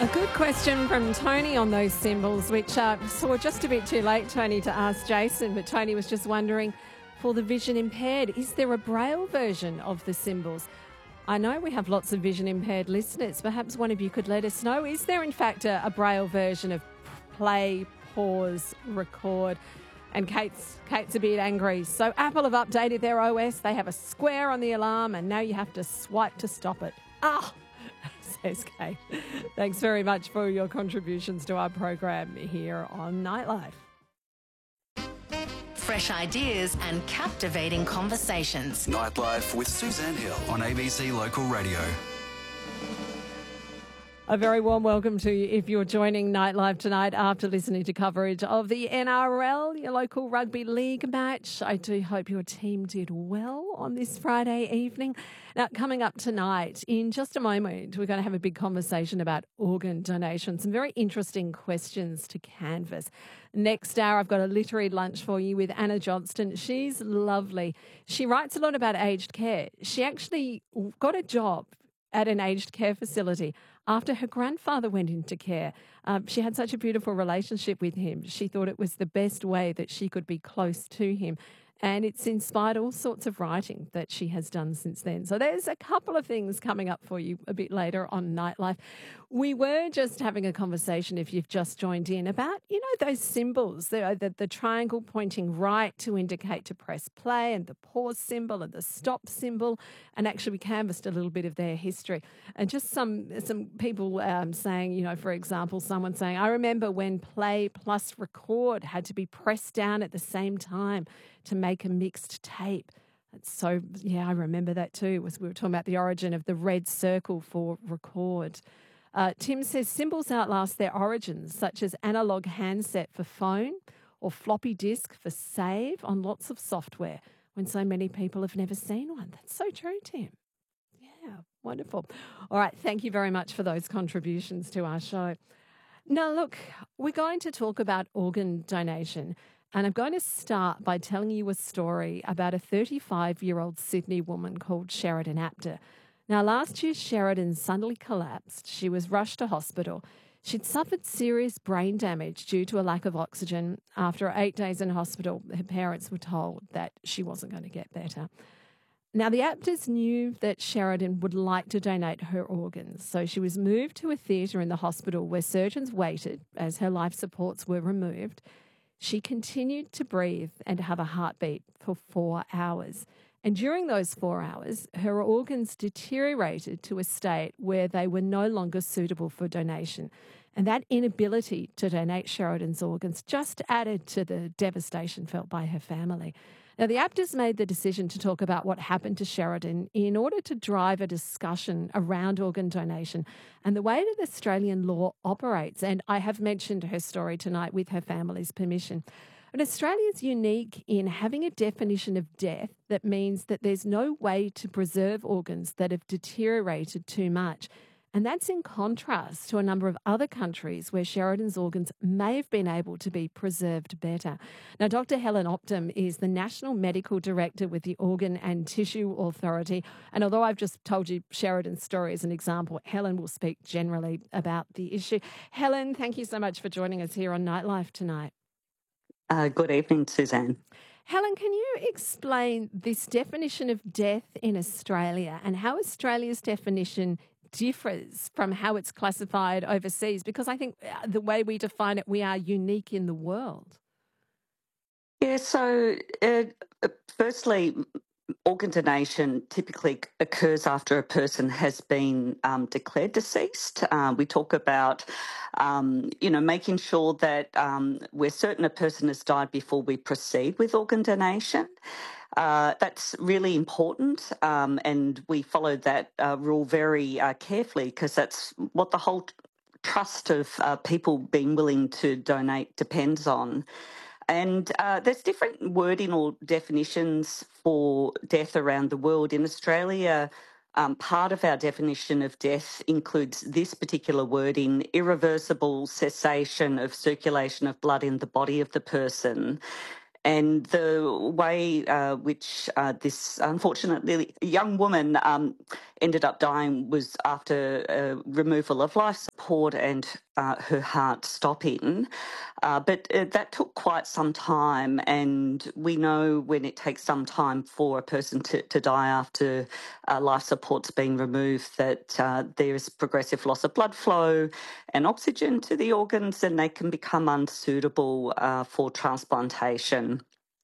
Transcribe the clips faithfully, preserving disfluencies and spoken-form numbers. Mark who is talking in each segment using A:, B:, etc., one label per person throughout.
A: A good question from Tony on those symbols, which uh, saw just a bit too late, Tony, to ask Jason, but Tony was just wondering, for the vision impaired, is there a Braille version of the symbols? I know we have lots of vision impaired listeners. Perhaps one of you could let us know. Is there, in fact, a, a Braille version of play, pause, record? And Kate's Kate's a bit angry. So Apple have updated their O S. They have a square on the alarm, and now you have to swipe to stop it. Ah, says Kate. Thanks very much for your contributions to our program here on Nightlife.
B: Fresh ideas and captivating conversations.
C: Nightlife with Suzanne Hill on A B C Local Radio.
A: A very warm welcome to you if you're joining Nightlife tonight after listening to coverage of the N R L, your local rugby league match. I do hope your team did well on this Friday evening. Now, coming up tonight, in just a moment, we're going to have a big conversation about organ donation. Some very interesting questions to canvass. Next hour, I've got a literary lunch for you with Anna Johnston. She's lovely. She writes a lot about aged care. She actually got a job at an aged care facility after her grandfather went into care. Um, she had such a beautiful relationship with him. She thought it was the best way that she could be close to him. And it's inspired all sorts of writing that she has done since then. So there's a couple of things coming up for you a bit later on Nightlife. We were just having a conversation, if you've just joined in, about, you know, those symbols, the, the, the triangle pointing right to indicate to press play, and the pause symbol and the stop symbol. And actually we canvassed a little bit of their history. And just some, some people um, saying, you know, for example, someone saying, I remember when play plus record had to be pressed down at the same time to make a mixed tape. So, yeah, I remember that too. Was we were talking about the origin of the red circle for record. Uh, Tim says symbols outlast their origins, such as analog handset for phone or floppy disk for save on lots of software, when so many people have never seen one. That's so true, Tim. Yeah, wonderful. All right, thank you very much for those contributions to our show. Now, look, we're going to talk about organ donation. And I'm going to start by telling you a story about a thirty-five-year-old Sydney woman called Sheridan Apter. Now, last year, Sheridan suddenly collapsed. She was rushed to hospital. She'd suffered serious brain damage due to a lack of oxygen. After eight days in hospital, her parents were told that she wasn't going to get better. Now, the Apters knew that Sheridan would like to donate her organs, so she was moved to a theatre in the hospital where surgeons waited as her life supports were removed. She continued to breathe and have a heartbeat for four hours. And during those four hours, her organs deteriorated to a state where they were no longer suitable for donation. And that inability to donate Sheridan's organs just added to the devastation felt by her family. Now, the Apters made the decision to talk about what happened to Sheridan in order to drive a discussion around organ donation and the way that Australian law operates. And I have mentioned her story tonight with her family's permission. But Australia is unique in having a definition of death that means that there's no way to preserve organs that have deteriorated too much. And that's in contrast to a number of other countries where Sheridan's organs may have been able to be preserved better. Now, Doctor Helen Opdam is the National Medical Director with the Organ and Tissue Authority. And although I've just told you Sheridan's story as an example, Helen will speak generally about the issue. Helen, thank you so much for joining us here on Nightlife tonight.
D: Uh, good evening, Suzanne.
A: Helen, can you explain this definition of death in Australia and how Australia's definition differs from how it's classified overseas? Because I think the way we define it, we are unique in the world.
D: Yeah, so uh, firstly, organ donation typically occurs after a person has been um, declared deceased. Uh, we talk about, um, you know, making sure that um, we're certain a person has died before we proceed with organ donation. Uh, that's really important, um, and we followed that uh, rule very uh, carefully because that's what the whole trust of uh, people being willing to donate depends on. And uh, there's different wording or definitions for death around the world. In Australia, um, part of our definition of death includes this particular wording: irreversible cessation of circulation of blood in the body of the person. And the way uh, which uh, this unfortunately young woman um, ended up dying was after uh, removal of life support. support and uh, her heart stopping. Uh, but uh, that took quite some time, and we know when it takes some time for a person to, to die after uh, life support's been removed, that uh, there is progressive loss of blood flow and oxygen to the organs, and they can become unsuitable uh, for transplantation.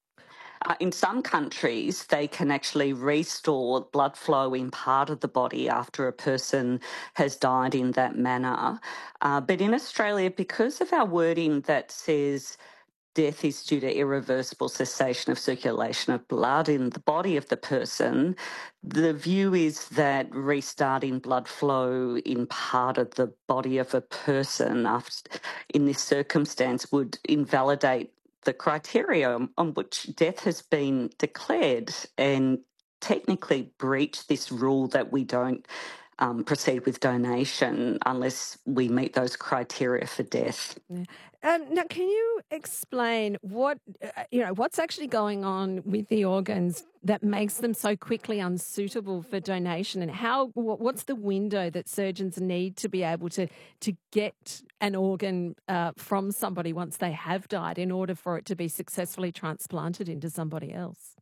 D: Uh, in some countries, they can actually restore blood flow in part of the body after a person has died in that manner. Uh, but in Australia, because of our wording that says death is due to irreversible cessation of circulation of blood in the body of the person, the view is that restarting blood flow in part of the body of a person after, in this circumstance would invalidate the criteria on which death has been declared and technically breach this rule that we don't um, proceed with donation unless we meet those criteria for death.
A: Yeah. Um, now, can you explain what uh, you know what's actually going on with the organs that makes them so quickly unsuitable for donation, and how what's the window that surgeons need to be able to to get an organ uh, from somebody once they have died in order for it to be successfully transplanted into somebody else?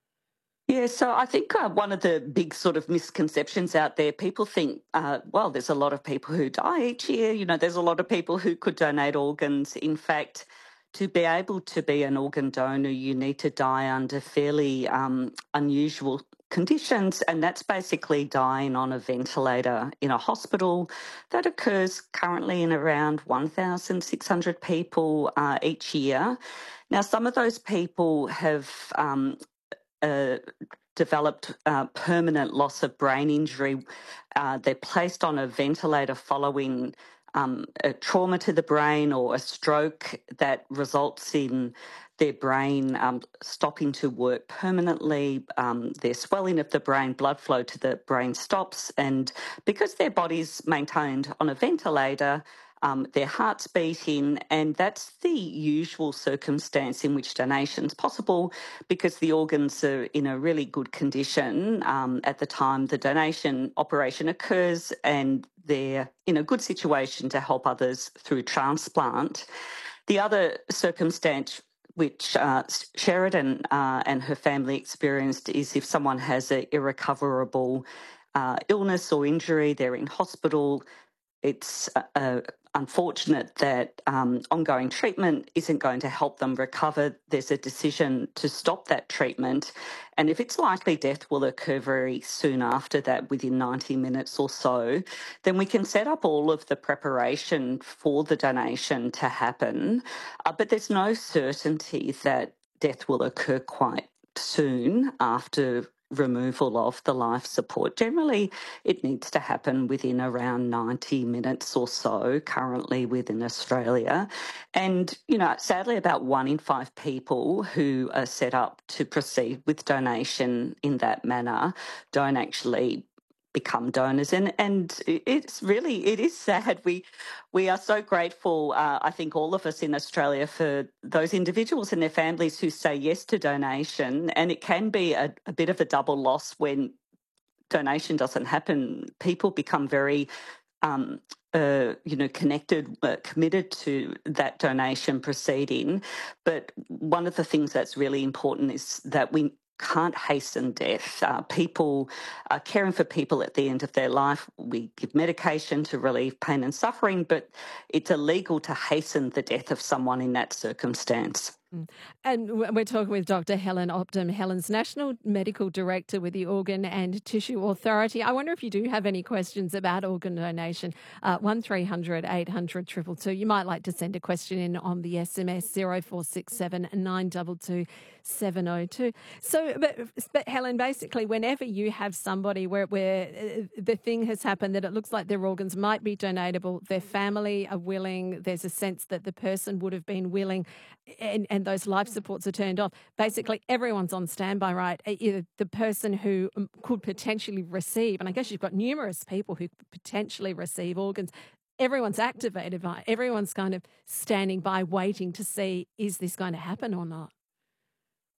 D: Yeah, so I think uh, one of the big sort of misconceptions out there, people think, uh, well, there's a lot of people who die each year. You know, there's a lot of people who could donate organs. In fact, to be able to be an organ donor, you need to die under fairly um, unusual conditions, and that's basically dying on a ventilator in a hospital. That occurs currently in around one thousand six hundred people uh, each year. Now, some of those people have um, uh, developed uh, permanent loss of brain injury. Uh, they're placed on a ventilator following um, a trauma to the brain or a stroke that results in their brain um, stopping to work permanently. Um, their swelling of the brain, blood flow to the brain stops, and because their body's maintained on a ventilator, Um, their heart's beating, and that's the usual circumstance in which donation's possible because the organs are in a really good condition um, at the time the donation operation occurs, and they're in a good situation to help others through transplant. The other circumstance which uh, Sheridan uh, and her family experienced is if someone has an irrecoverable uh, illness or injury, they're in hospital. It's uh, unfortunate that um, ongoing treatment isn't going to help them recover. There's a decision to stop that treatment. And if it's likely death will occur very soon after that, within ninety minutes or so, then we can set up all of the preparation for the donation to happen. Uh, but there's no certainty that death will occur quite soon after removal of the life support. Generally, it needs to happen within around ninety minutes or so currently within Australia. And, you know, sadly, about one in five people who are set up to proceed with donation in that manner don't actually become donors, and and it's really it is sad. We we are so grateful, uh, I think all of us in Australia, for those individuals and their families who say yes to donation, and it can be a, a bit of a double loss when donation doesn't happen. People become very um, uh, you know, connected, uh, committed to that donation proceeding. But one of the things that's really important is that we can't hasten death. Uh, people are caring for people at the end of their life. We give medication to relieve pain and suffering, but it's illegal to hasten the death of someone in that circumstance.
A: And we're talking with Doctor Helen Opdam. Helen's National Medical Director with the Organ and Tissue Authority. I wonder if you do have any questions about organ donation. Uh, one three hundred eight hundred two two two. You might like to send a question in on the S M S zero four six seven nine two two seven zero two. So, but, but Helen, basically, whenever you have somebody where, where the thing has happened that it looks like their organs might be donatable, their family are willing, there's a sense that the person would have been willing, and, and those life supports are turned off, basically everyone's on standby, right? Either the person who could potentially receive, and I guess you've got numerous people who could potentially receive organs, everyone's activated by, everyone's kind of standing by waiting to see, is this going to happen or not?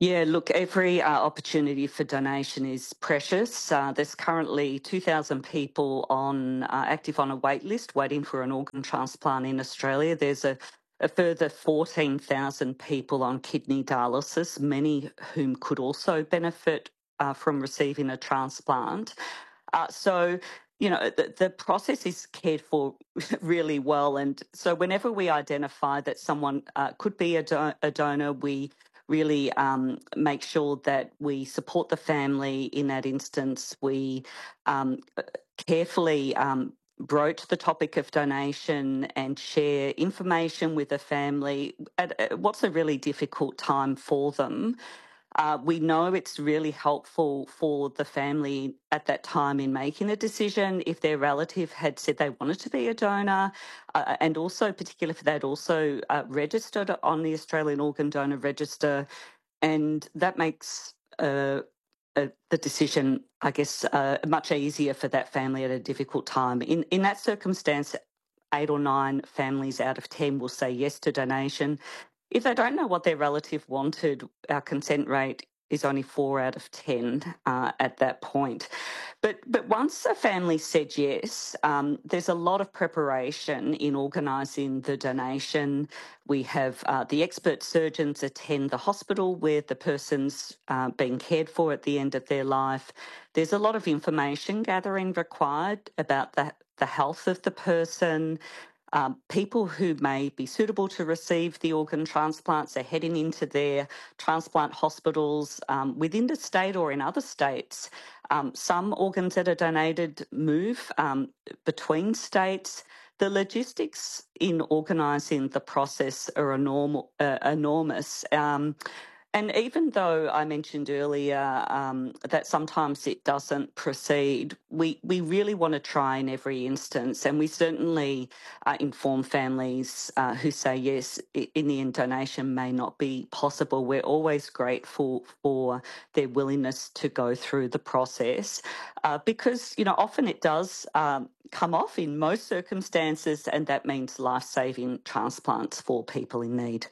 D: Yeah, look, every uh, opportunity for donation is precious. Uh, there's currently two thousand people on uh, active on a wait list waiting for an organ transplant in Australia. There's a, a further fourteen thousand people on kidney dialysis, many whom could also benefit uh, from receiving a transplant. Uh, so, you know, the, the process is cared for really well. And so whenever we identify that someone uh, could be a, do- a donor, we really um, make sure that we support the family in that instance. We um, carefully um, broach the topic of donation and share information with the family at, at what's a really difficult time for them. Uh, we know it's really helpful for the family at that time in making a decision if their relative had said they wanted to be a donor, uh, and also, particularly if they'd also uh, registered on the Australian Organ Donor Register, and that makes uh, uh, the decision, I guess, uh, much easier for that family at a difficult time. In in that circumstance, eight or nine families out of ten will say yes to donation. If they don't know what their relative wanted, our consent rate is only four out of ten uh, at that point. But but once a family said yes, um, there's a lot of preparation in organising the donation. We have uh, the expert surgeons attend the hospital where the person's uh, being cared for at the end of their life. There's a lot of information gathering required about the, the health of the person. Um, people who may be suitable to receive the organ transplants are heading into their transplant hospitals um, within the state or in other states. Um, some organs that are donated move um, between states. The logistics in organising the process are enorm- uh, enormous. Um, and even though I mentioned earlier um, that sometimes it doesn't proceed, we, we really want to try in every instance, and we certainly uh, inform families uh, who say yes, in the end donation may not be possible. We're always grateful for their willingness to go through the process uh, because, you know, often it does um, come off in most circumstances, and that means life-saving transplants for people in need.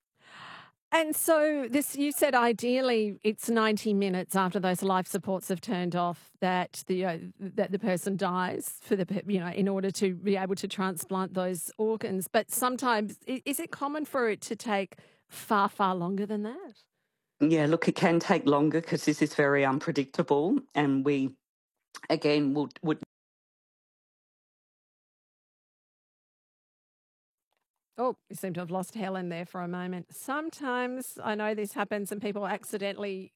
A: And so this, you said ideally it's ninety minutes after those life supports have turned off that the uh, that the person dies for the you know in order to be able to transplant those organs. But sometimes is it common for it to take far far longer than that?
D: Yeah, look, it can take longer because this is very unpredictable, and we again would would.
A: Oh, we seem to have lost Helen there for a moment. Sometimes I know this happens and people accidentally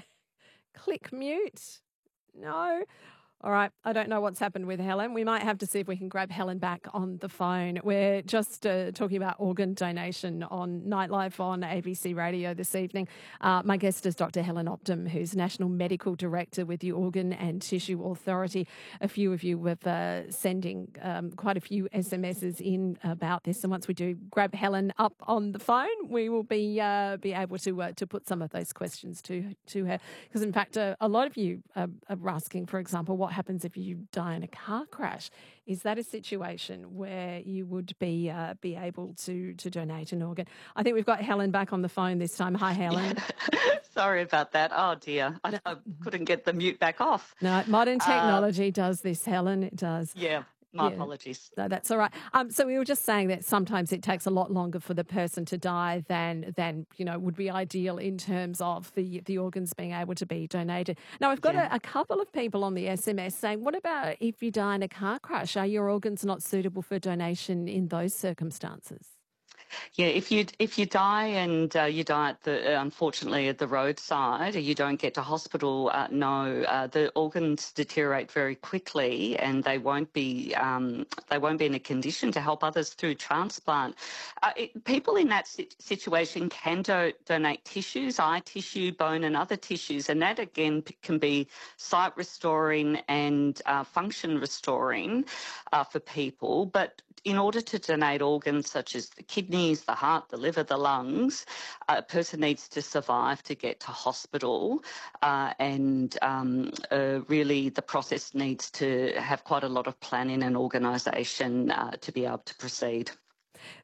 A: click mute. No. All right. I don't know what's happened with Helen. We might have to see if we can grab Helen back on the phone. We're just uh, talking about organ donation on Nightlife on A B C Radio this evening. Uh, my guest is Doctor Helen Opdam, who's National Medical Director with the Organ and Tissue Authority. A few of you were uh, sending um, quite a few S M Ses in about this. And once we do grab Helen up on the phone, we will be uh, be able to uh, to put some of those questions to, to her. Because, in fact, uh, a lot of you are, are asking, for example, what happens if you die in a car crash? Is that a situation where you would be uh, be able to to donate an organ? I think we've got Helen back on the phone this time. Hi, Helen.
D: Sorry about that. Oh dear, I, no. I couldn't get the mute back off.
A: No, modern technology uh, does this, Helen. It does.
D: Yeah. My
A: yeah.
D: apologies.
A: No, that's all right. Um, so we were just saying that sometimes it takes a lot longer for the person to die than than you know would be ideal in terms of the the organs being able to be donated. Now we've got yeah. a, a couple of people on the S M S saying, "What about if you die in a car crash? Are your organs not suitable for donation in those circumstances?"
D: Yeah, if you if you die and uh, you die at the uh, unfortunately at the roadside, or you don't get to hospital, uh, no, uh, the organs deteriorate very quickly, and they won't be um, they won't be in a condition to help others through transplant. Uh, it, people in that situation can do, donate tissues, eye tissue, bone, and other tissues, and that again can be sight restoring and uh, function restoring uh, for people, but in order to donate organs such as the kidneys, the heart, the liver, the lungs, a person needs to survive to get to hospital, uh, and um, uh, really the process needs to have quite a lot of planning and organisation uh, to be able to proceed.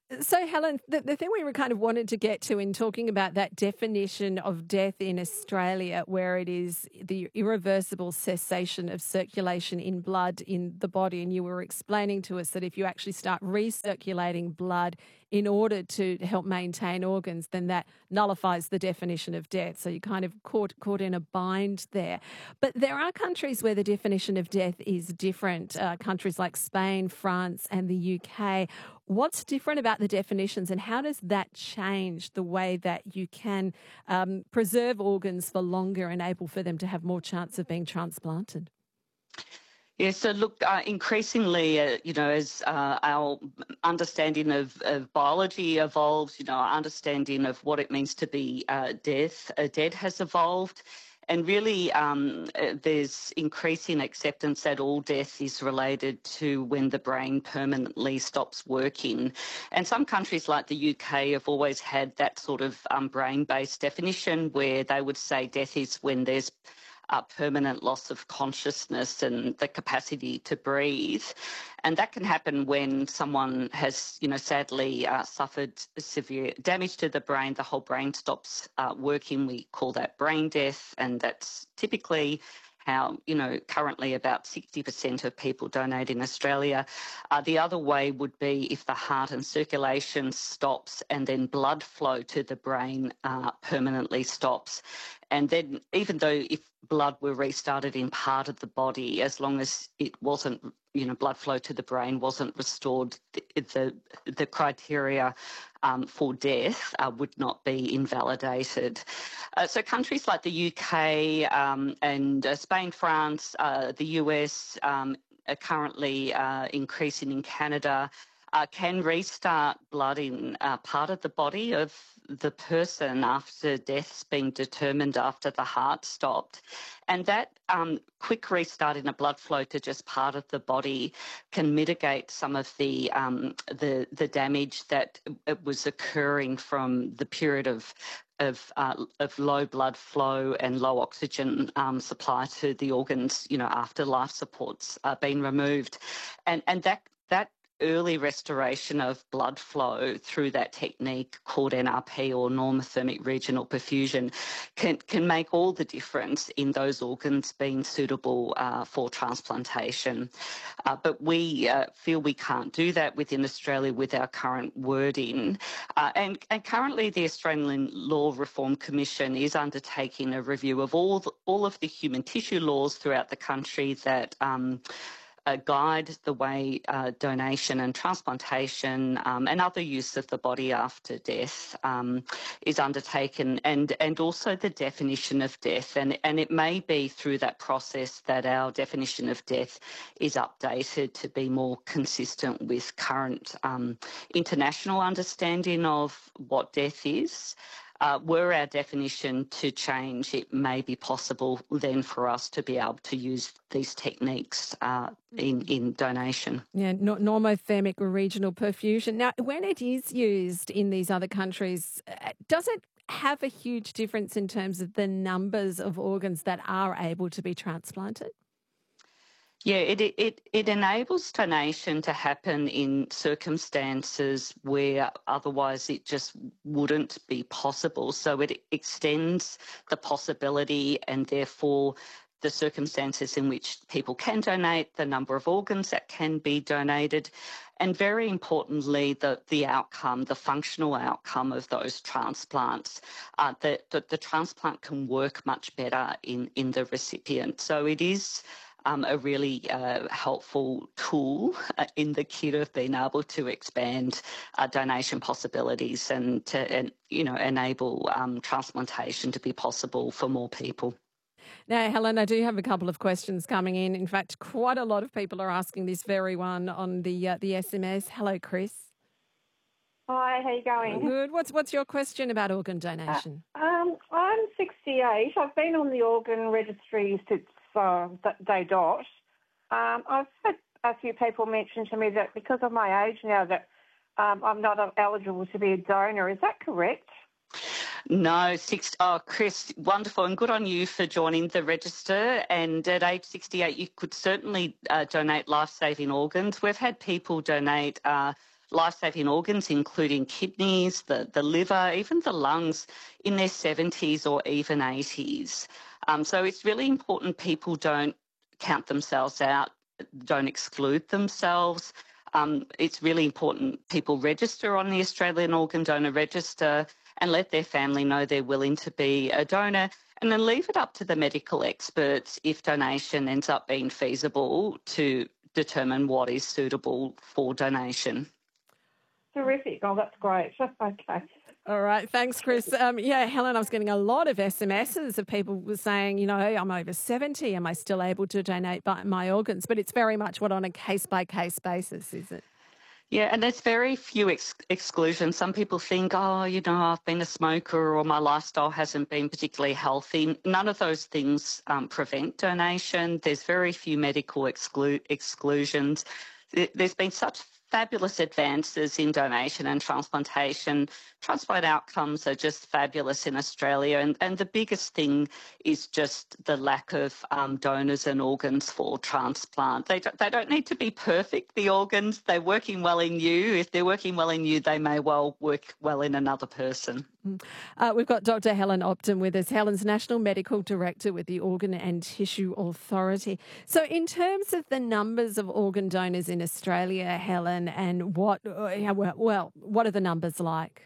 A: So, Helen, the, the thing we were kind of wanted to get to in talking about that definition of death in Australia, where it is the irreversible cessation of circulation in blood in the body, and you were explaining to us that if you actually start recirculating blood in order to help maintain organs, then that nullifies the definition of death. So you kind of caught caught in a bind there. But there are countries where the definition of death is different, uh, countries like Spain, France and the U K. What's different about the definitions, and how does that change the way that you can um, preserve organs for longer and able for them to have more chance of being transplanted?
D: Yeah, so look, uh, increasingly, uh, you know, as uh, our understanding of, of biology evolves, you know, our understanding of what it means to be uh, death, uh, dead has evolved. And really, um, there's increasing acceptance that all death is related to when the brain permanently stops working. And some countries like the U K have always had that sort of um, brain-based definition where they would say death is when there's a permanent loss of consciousness and the capacity to breathe. And that can happen when someone has, you know, sadly uh, suffered severe damage to the brain. The whole brain stops uh, working. We call that brain death, and that's typically how, you know, currently about sixty percent of people donate in Australia. Uh, the other way would be if the heart and circulation stops and then blood flow to the brain uh, permanently stops. And then even though if blood were restarted in part of the body, as long as it wasn't, you know, blood flow to the brain wasn't restored, the the, the criteria um, for death uh, would not be invalidated. Uh, so countries like the U K um, and uh, Spain, France, uh, the U S um, are currently uh, increasing in Canada, uh, can restart blood in uh, part of the body of the person after death's been determined after the heart stopped. And that um, quick restart in a blood flow to just part of the body can mitigate some of the um, the, the damage that was occurring from the period of of uh, of low blood flow and low oxygen um, supply to the organs, you know, after life support's uh, been removed. And and that that early restoration of blood flow through that technique called N R P, or normothermic regional perfusion, can can make all the difference in those organs being suitable uh, for transplantation. Uh, but we uh, feel we can't do that within Australia with our current wording. Uh, and, and currently the Australian Law Reform Commission is undertaking a review of all, the, all of the human tissue laws throughout the country that um, Uh, guide the way uh, donation and transplantation um, and other use of the body after death um, is undertaken, and, and also the definition of death. And, and it may be through that process that our definition of death is updated to be more consistent with current um, international understanding of what death is. Uh, were our definition to change, it may be possible then for us to be able to use these techniques uh, in, in donation.
A: Yeah, normothermic regional perfusion. Now, when it is used in these other countries, does it have a huge difference in terms of the numbers of organs that are able to be transplanted?
D: Yeah, it, it it enables donation to happen in circumstances where otherwise it just wouldn't be possible. So it extends the possibility and therefore the circumstances in which people can donate, the number of organs that can be donated, and very importantly, the, the outcome, the functional outcome of those transplants, uh, that the, the transplant can work much better in, in the recipient. So it is Um, a really uh, helpful tool uh, in the kit of being able to expand uh, donation possibilities and to, and, you know, enable um, transplantation to be possible for more people.
A: Now, Helen, I do have a couple of questions coming in. In fact, quite a lot of people are asking this very one on the uh, the S M S. Hello, Chris.
E: Hi, how you going?
A: Good. What's what's your question about organ donation?
E: Uh, um, I'm sixty-eight. I've been on the organ registry since uh, day dot. Um, I've had a few people mention to me that because of my age now that um, I'm not eligible to be a donor. Is that correct?
D: No, six, oh, Chris, wonderful, and good on you for joining the register. And at age sixty-eight, you could certainly uh, donate life-saving organs. We've had people donate uh, life-saving organs, including kidneys, the, the liver, even the lungs, in their seventies or even eighties. Um, so it's really important people don't count themselves out, don't exclude themselves. Um, it's really important people register on the Australian Organ Donor Register and let their family know they're willing to be a donor, and then leave it up to the medical experts if donation ends up being feasible to determine what is suitable for donation.
E: Terrific. Oh, that's great. Okay.
A: All right. Thanks, Chris. Um, yeah, Helen, I was getting a lot of S M Ses of people saying, you know, I'm over seventy. Am I still able to donate my organs? But it's very much what on a case-by-case basis, is it?
D: Yeah, and there's very few ex- exclusions. Some people think, oh, you know, I've been a smoker or my lifestyle hasn't been particularly healthy. None of those things um, prevent donation. There's very few medical exclu- exclusions. There's been such fabulous advances in donation and transplantation. Transplant outcomes are just fabulous in Australia, and, and the biggest thing is just the lack of um, donors and organs for transplant. They don't, they don't need to be perfect, the organs. They're working well in you. If they're working well in you, they may well work well in another person.
A: Uh, we've got Doctor Helen Opton with us. Helen's National Medical Director with the Organ and Tissue Authority. So in terms of the numbers of organ donors in Australia, Helen, and what, well, what are the numbers like?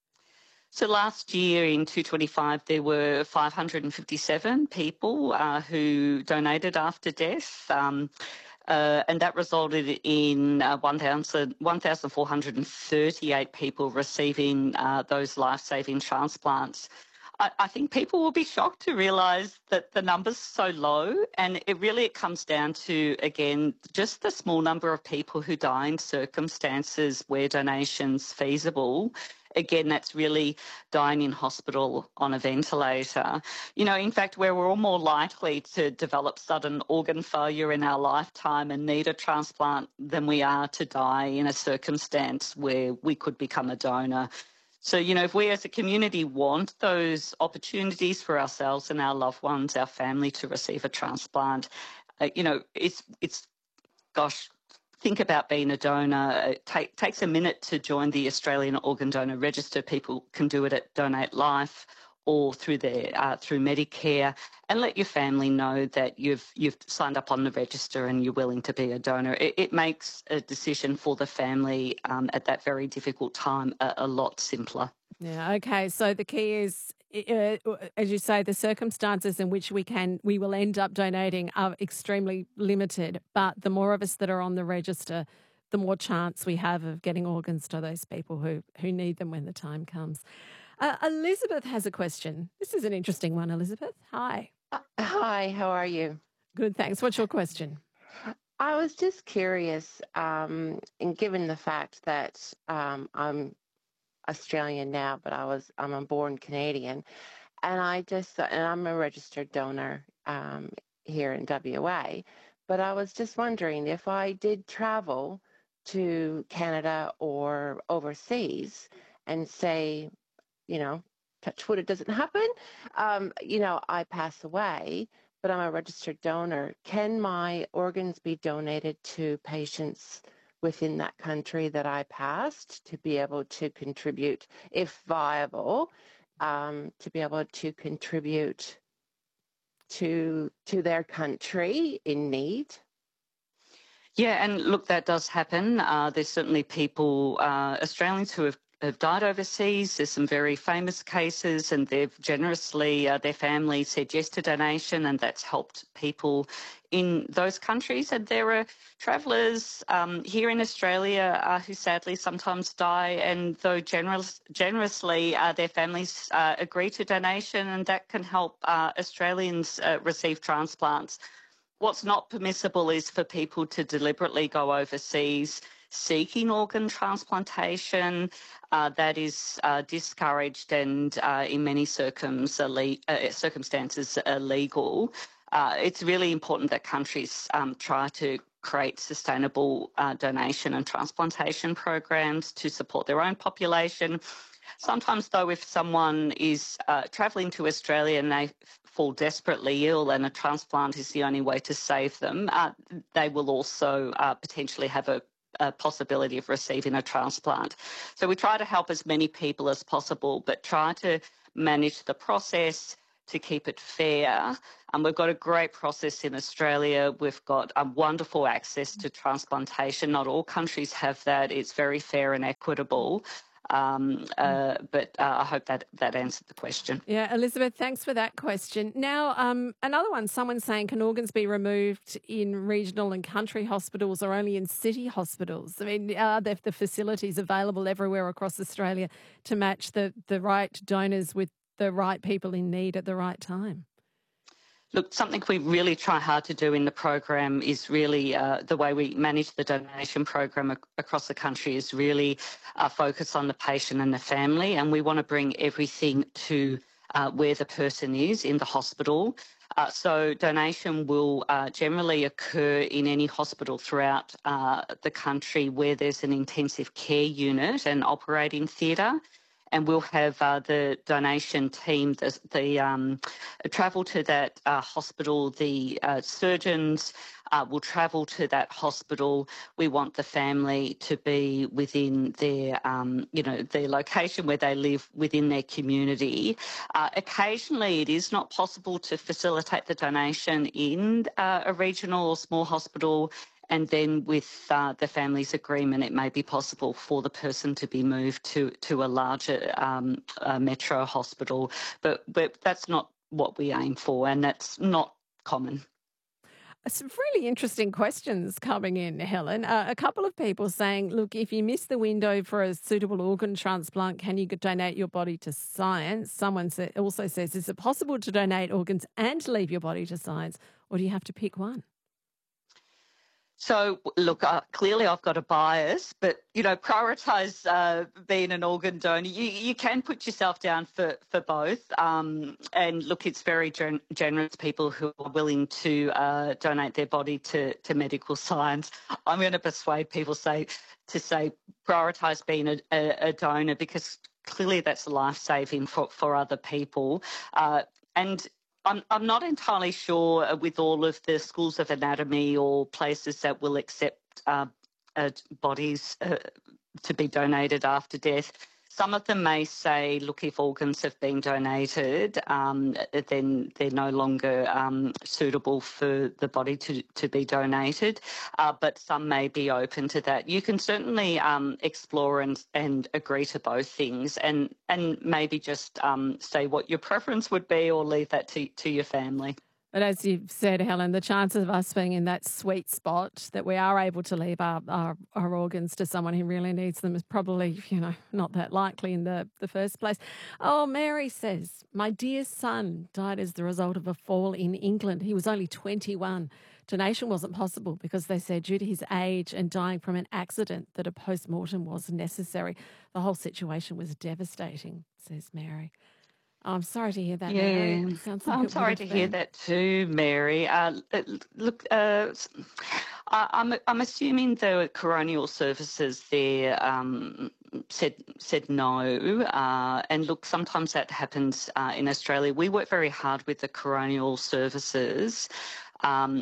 D: So last year in two twenty-five, there were five hundred fifty-seven people uh, who donated after death. Um, Uh, and that resulted in uh, one thousand four hundred thirty-eight people receiving uh, those life-saving transplants. I, I think people will be shocked to realise that the number's so low, and it really it comes down to, again, just the small number of people who die in circumstances where donation's feasible. Again, that's really dying in hospital on a ventilator. You know, in fact, where we're all more likely to develop sudden organ failure in our lifetime and need a transplant than we are to die in a circumstance where we could become a donor. So, you know, if we as a community want those opportunities for ourselves and our loved ones, our family, to receive a transplant, uh, you know, it's, it's, gosh, think about being a donor. It take, takes a minute to join the Australian Organ Donor Register. People can do it at Donate Life or through their uh, through Medicare, and let your family know that you've you've signed up on the register and you're willing to be a donor. It, it makes a decision for the family um, at that very difficult time a, a lot simpler.
A: Yeah. Okay. So the key is, Uh, as you say, the circumstances in which we can, we will end up donating are extremely limited. But the more of us that are on the register, the more chance we have of getting organs to those people who, who need them when the time comes. Uh, Elizabeth has a question. This is an interesting one, Elizabeth. Hi.
F: Uh, hi, how are you?
A: Good, thanks. What's your question?
F: I was just curious, um, and given the fact that um, I'm Australian now, but I was I'm a born Canadian, and I just and I'm a registered donor um, here in W A. But I was just wondering if I did travel to Canada or overseas, and say, you know, touch wood, it doesn't happen. Um, you know, I pass away, but I'm a registered donor. Can my organs be donated to patients within that country that I passed to be able to contribute, if viable, um, to be able to contribute to to their country in need?
D: Yeah, and look, that does happen. Uh, there's certainly people, uh, Australians who have have died overseas. There's some very famous cases, and they've generously, uh, their family said yes to donation, and that's helped people in those countries. And there are travellers um, here in Australia uh, who sadly sometimes die, and though generous, generously uh, their families uh, agree to donation, and that can help uh, Australians uh, receive transplants. What's not permissible is for people to deliberately go overseas seeking organ transplantation. Uh, that is uh, discouraged and uh, in many circums, uh, circumstances illegal. Uh, it's really important that countries um, try to create sustainable uh, donation and transplantation programs to support their own population. Sometimes, though, if someone is uh, travelling to Australia and they fall desperately ill and a transplant is the only way to save them, uh, they will also uh, potentially have a a possibility of receiving a transplant. So we try to help as many people as possible, but try to manage the process to keep it fair. Um, we've got a great process in Australia. We've got um, wonderful access to transplantation. Not all countries have that. It's very fair and equitable. Um, uh, but uh, I hope that that answered the question.
A: Yeah, Elizabeth, thanks for that question. Now, um, another one, someone's saying, can organs be removed in regional and country hospitals or only in city hospitals? I mean, are there the facilities available everywhere across Australia to match the, the right donors with the right people in need at the right time?
D: Look, something we really try hard to do in the program is really uh, the way we manage the donation program ac- across the country is really uh, focus on the patient and the family, and we want to bring everything to uh, where the person is in the hospital. Uh, so donation will uh, generally occur in any hospital throughout uh, the country where there's an intensive care unit and operating theatre. And we'll have uh, the donation team, the, the um, travel to that uh, hospital. The uh, surgeons uh, will travel to that hospital. We want the family to be within their, um, you know, their location where they live within their community. Uh, occasionally, it is not possible to facilitate the donation in uh, a regional or small hospital. And then with uh, the family's agreement, it may be possible for the person to be moved to, to a larger um, uh, metro hospital. But, but that's not what we aim for, and that's not common.
A: Some really interesting questions coming in, Helen. Uh, a couple of people saying, look, if you miss the window for a suitable organ transplant, can you donate your body to science? Someone sa- also says, is it possible to donate organs and leave your body to science, or do you have to pick one?
D: So, look, uh, clearly I've got a bias, but, you know, prioritise uh, being an organ donor. You, you can put yourself down for, for both. Um, and, look, it's very gen- generous people who are willing to uh, donate their body to, to medical science. I'm going to persuade people say to say prioritise being a, a, a donor because clearly that's life-saving for, for other people. Uh, and I'm, I'm not entirely sure with all of the schools of anatomy or places that will accept uh, uh, bodies uh, to be donated after death. Some of them may say, look, if organs have been donated, um, then they're no longer um, suitable for the body to, to be donated, uh, but some may be open to that. You can certainly um, explore and, and agree to both things and, and maybe just um, say what your preference would be or leave that to, to your family.
A: But as you've said, Helen, the chances of us being in that sweet spot that we are able to leave our, our, our organs to someone who really needs them is probably, you know, not that likely in the, the first place. Oh, Mary says, my dear son died as the result of a fall in England. He was only twenty-one. Donation wasn't possible because they said due to his age and dying from an accident that a post-mortem was necessary. The whole situation was devastating, says Mary. Oh, I'm sorry to hear that,
D: Yeah,
A: Mary. Sounds like
D: I'm
A: it
D: sorry
A: would
D: to
A: have
D: hear
A: been.
D: that too, Mary. Uh, look, uh, I, I'm I'm assuming the coronial services there um, said said no, uh, and look, sometimes that happens uh, in Australia. We work very hard with the coronial services. Um,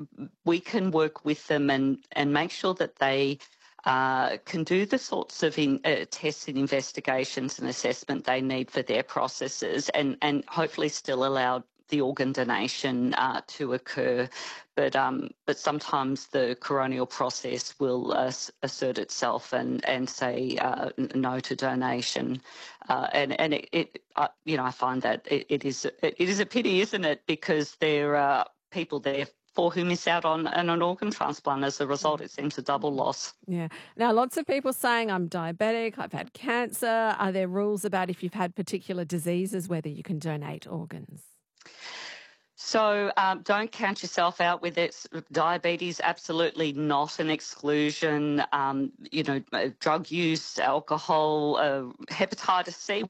D: we can work with them and and make sure that they Uh, can do the sorts of in, uh, tests and investigations and assessment they need for their processes and, and hopefully still allow the organ donation uh, to occur. But um, but sometimes the coronial process will uh, assert itself and, and say uh, no to donation. Uh, and and it, it uh, you know, I find that it, it is it is a pity, isn't it? Because there are people there for who miss out on, on an organ transplant. As a result, it seems a double loss.
A: Yeah. Now, lots of people saying I'm diabetic, I've had cancer. Are there rules about if you've had particular diseases, whether you can donate organs?
D: So um, don't count yourself out with it. Diabetes, absolutely not an exclusion. Um, you know, drug use, alcohol, uh, hepatitis C.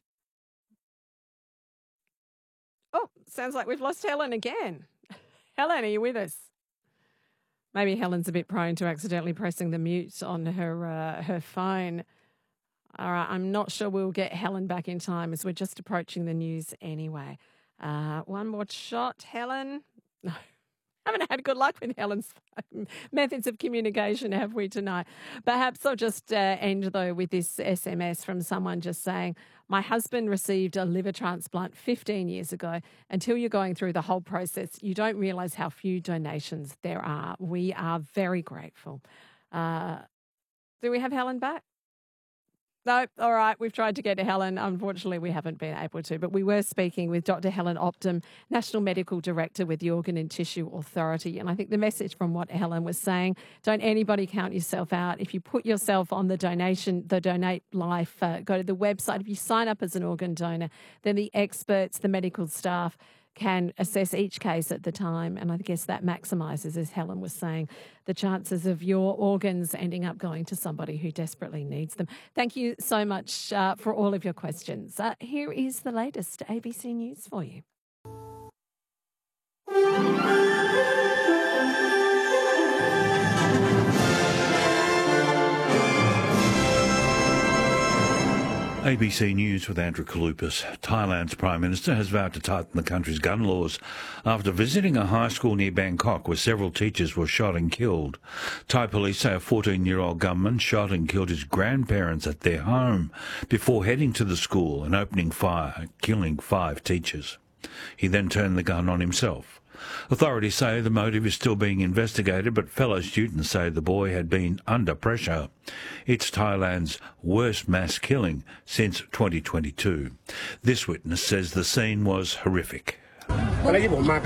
A: Oh, sounds like we've lost Helen again. Helen, are you with us? Maybe Helen's a bit prone to accidentally pressing the mute on her uh, her phone. All right, I'm not sure we'll get Helen back in time as we're just approaching the news anyway. Uh, one more shot, Helen. No, Haven't had good luck with Helen's methods of communication, have we, tonight? Perhaps I'll just uh, end, though, with this S M S from someone just saying, my husband received a liver transplant fifteen years ago. Until you're going through the whole process, you don't realise how few donations there are. We are very grateful. Uh, do we have Helen back? No, all right, we've tried to get to Helen. Unfortunately, we haven't been able to, but we were speaking with Doctor Helen Opdam, National Medical Director with the Organ and Tissue Authority. And I think the message from what Helen was saying, don't anybody count yourself out. If you put yourself on the donation, the Donate Life, uh, go to the website. If you sign up as an organ donor, then the experts, the medical staff, can assess each case at the time. And I guess that maximises, as Helen was saying, the chances of your organs ending up going to somebody who desperately needs them. Thank you so much uh, for all of your questions. Uh, here is the latest A B C News for you.
G: A B C News with Andrew Kalupas. Thailand's Prime Minister has vowed to tighten the country's gun laws after visiting a high school near Bangkok where several teachers were shot and killed. Thai police say a fourteen-year-old gunman shot and killed his grandparents at their home before heading to the school and opening fire, killing five teachers. He then turned the gun on himself. Authorities say the motive is still being investigated, but fellow students say the boy had been under pressure. It's Thailand's worst mass killing since twenty twenty-two. This witness says the scene was horrific.
H: I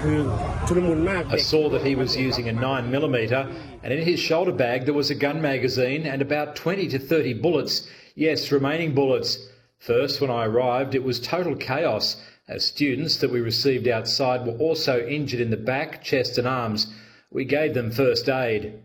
H: saw that he was using a nine millimeter, and in his shoulder bag there was a gun magazine and about twenty to thirty bullets. Yes, remaining bullets. First, when I arrived, it was total chaos, as students that we received outside were also injured in the back, chest and arms. We gave them first aid.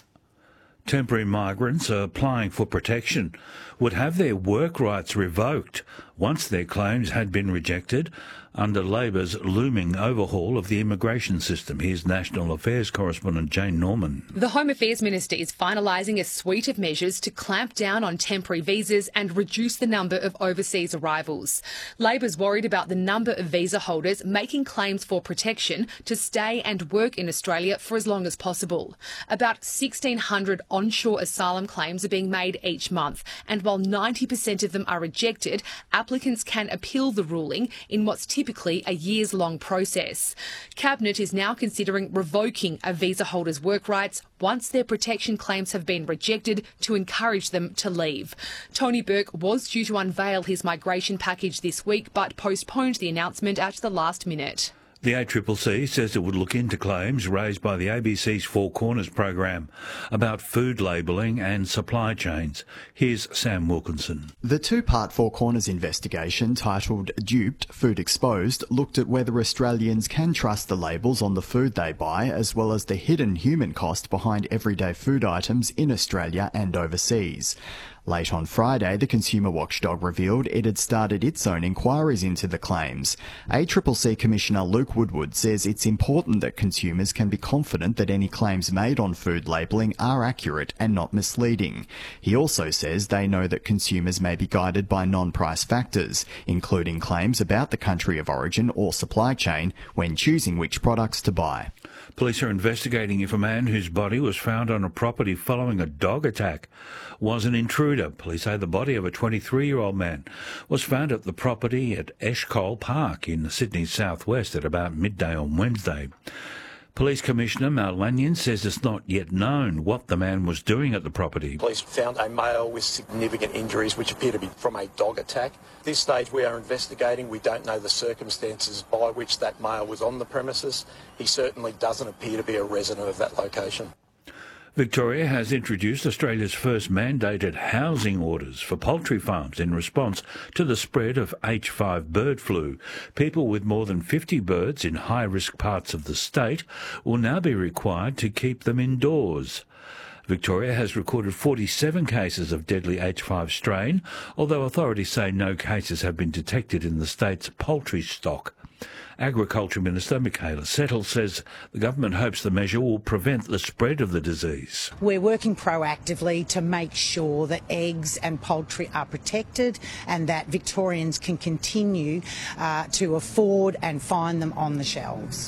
G: Temporary migrants applying for protection would have their work rights revoked once their claims had been rejected under Labor's looming overhaul of the immigration system. Here's National Affairs correspondent Jane Norman.
I: The Home Affairs Minister is finalising a suite of measures to clamp down on temporary visas and reduce the number of overseas arrivals. Labor's worried about the number of visa holders making claims for protection to stay and work in Australia for as long as possible. About sixteen hundred onshore asylum claims are being made each month, and while ninety percent of them are rejected, applicants can appeal the ruling in what's typically a years-long process. Cabinet is now considering revoking a visa holder's work rights once their protection claims have been rejected to encourage them to leave. Tony Burke was due to unveil his migration package this week but postponed the announcement at the last minute.
G: The A C C C says it would look into claims raised by the A B C's Four Corners program about food labelling and supply chains. Here's Sam Wilkinson.
J: The two-part Four Corners investigation, titled Duped, Food Exposed, looked at whether Australians can trust the labels on the food they buy, as well as the hidden human cost behind everyday food items in Australia and overseas. Late on Friday, the consumer watchdog revealed it had started its own inquiries into the claims. A C C C Commissioner Luke Woodward says it's important that consumers can be confident that any claims made on food labelling are accurate and not misleading. He also says they know that consumers may be guided by non-price factors, including claims about the country of origin or supply chain when choosing which products to buy.
G: Police are investigating if a man whose body was found on a property following a dog attack was an intruder. Police say the body of a twenty-three-year-old man was found at the property at Eshcole Park in Sydney's southwest at about midday on Wednesday. Police Commissioner Mal Lanyon says it's not yet known what the man was doing at the property.
K: Police found a male with significant injuries which appear to be from a dog attack. At this stage we are investigating. We don't know the circumstances by which that male was on the premises. He certainly doesn't appear to be a resident of that location.
G: Victoria has introduced Australia's first mandated housing orders for poultry farms in response to the spread of H five bird flu. People with more than fifty birds in high-risk parts of the state will now be required to keep them indoors. Victoria has recorded forty-seven cases of deadly H five strain, although authorities say no cases have been detected in the state's poultry stock. Agriculture Minister Michaela Settle says the government hopes the measure will prevent the spread of the disease.
L: We're working proactively to make sure that eggs and poultry are protected and that Victorians can continue uh, to afford and find them on the shelves.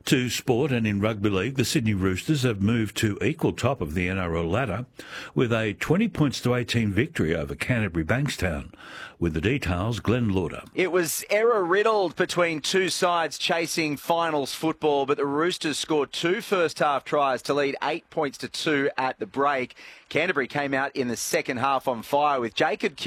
G: To sport, and in rugby league, the Sydney Roosters have moved to equal top of the N R L ladder with a twenty points to eighteen victory over Canterbury Bankstown. With the details, Glenn Lauder.
M: It was error-riddled between two sides chasing finals football, but the Roosters scored two first-half tries to lead eight points to two at the break. Canterbury came out in the second half on fire with Jacob